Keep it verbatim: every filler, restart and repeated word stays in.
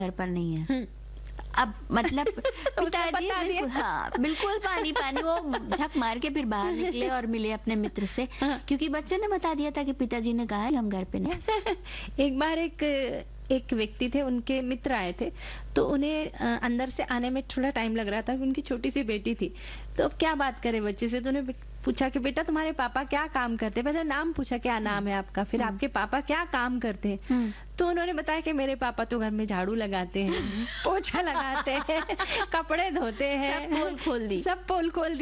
घर पर नहीं है। हम्म, अब मतलब उसने पिताजी बता दिया। बिल्कुल हाँ, बिल्कुल पानी पानी। वो झक मार के फिर बाहर निकले और मिले अपने मित्र से, हाँ। क्योंकि बच्चे ने बता दिया था कि पिताजी ने कहा है हम घर पे नहीं। एक बार एक एक व्यक्ति थे, उनके मित्र आए थे, तो उन्हें अ, अंदर से आने में थोड़ा टाइम लग रहा था, उनकी छोटी सी बेटी थी। तो अब क्या बात करें बच्चे से, तो उन्हें बे- पूछा कि बेटा तुम्हारे पापा क्या काम करते हैं। पहले नाम पूछा क्या नाम है आपका, फिर आपके पापा क्या काम करते हैं। हम्म। तो उन्होंने बताया कि मेरे पापा तो घर में झाड़ू लगाते हैं, पोछा लगाते हैं, कपड़े धोते हैं, सब पोल खोल दी। सब पोल खोल दी।